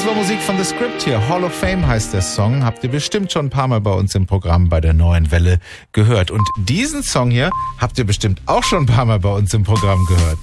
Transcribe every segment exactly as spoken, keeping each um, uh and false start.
Das war Musik von The Script hier. Hall of Fame heißt der Song. Habt ihr bestimmt schon ein paar Mal bei uns im Programm bei der Neuen Welle gehört. Und diesen Song hier habt ihr bestimmt auch schon ein paar Mal bei uns im Programm gehört.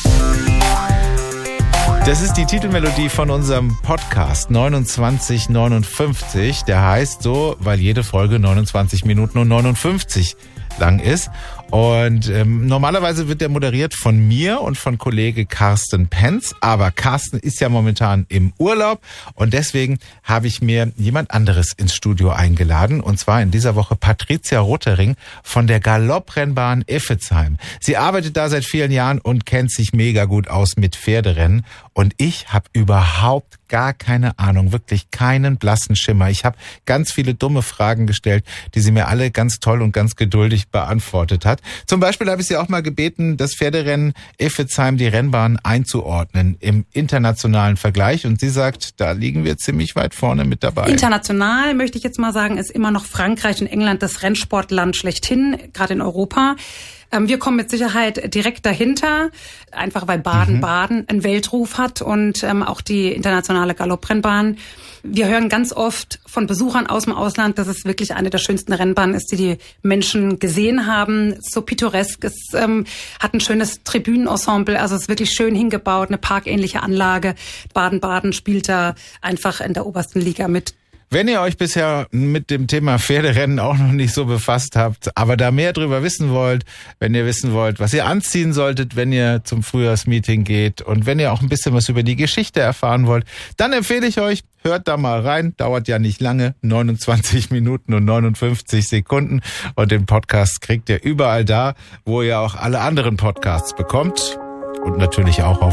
Das ist die Titelmelodie von unserem Podcast neunundzwanzig neunundfünfzig. Der heißt so, weil jede Folge neunundzwanzig Minuten und neunundfünfzig lang ist. Und ähm, normalerweise wird der moderiert von mir und von Kollege Carsten Penz. Aber Carsten ist ja momentan im Urlaub und deswegen habe ich mir jemand anderes ins Studio eingeladen. Und zwar in dieser Woche Patricia Ruttering von der Galopprennbahn Iffezheim. Sie arbeitet da seit vielen Jahren und kennt sich mega gut aus mit Pferderennen. Und ich habe überhaupt gar keine Ahnung, wirklich keinen blassen Schimmer. Ich habe ganz viele dumme Fragen gestellt, die sie mir alle ganz toll und ganz geduldig beantwortet hat. Zum Beispiel habe ich sie auch mal gebeten, das Pferderennen Iffezheim, die Rennbahn, einzuordnen im internationalen Vergleich. Und sie sagt, da liegen wir ziemlich weit vorne mit dabei. International, möchte ich jetzt mal sagen, ist immer noch Frankreich und England das Rennsportland schlechthin, gerade in Europa. Wir kommen mit Sicherheit direkt dahinter, einfach weil Baden-Baden mhm. einen Weltruf hat und ähm, auch die internationale Galopprennbahn. Wir hören ganz oft von Besuchern aus dem Ausland, dass es wirklich eine der schönsten Rennbahnen ist, die die Menschen gesehen haben. So pittoresk, es ähm, hat ein schönes Tribünenensemble, also es ist wirklich schön hingebaut, eine parkähnliche Anlage. Baden-Baden spielt da einfach in der obersten Liga mit. Wenn ihr euch bisher mit dem Thema Pferderennen auch noch nicht so befasst habt, aber da mehr drüber wissen wollt, wenn ihr wissen wollt, was ihr anziehen solltet, wenn ihr zum Frühjahrsmeeting geht und wenn ihr auch ein bisschen was über die Geschichte erfahren wollt, dann empfehle ich euch, hört da mal rein, dauert ja nicht lange, neunundzwanzig Minuten und neunundfünfzig Sekunden und den Podcast kriegt ihr überall da, wo ihr auch alle anderen Podcasts bekommt und natürlich auch auf